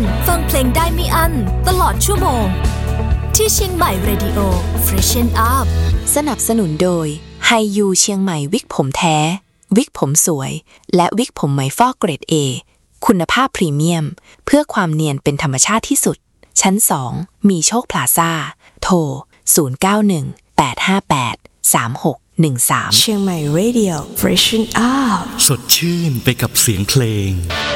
ฟังเพลงได้ไม่อั้นตลอดชั่วโมงที่เชียงใหม่ Radio Freshen Up สนับสนุนโดยไฮยูเชียงใหม่วิกผมแท้วิกผมสวยและวิกผมไหมฟอกเกรด A คุณภาพพรีเมียมเพื่อความเนียนเป็นธรรมชาติที่สุดชั้น2มีโชคพลาซ่าโทร0918583613เชียงใหม่ Radio Freshen Up สดชื่นไปกับเสียงเพลง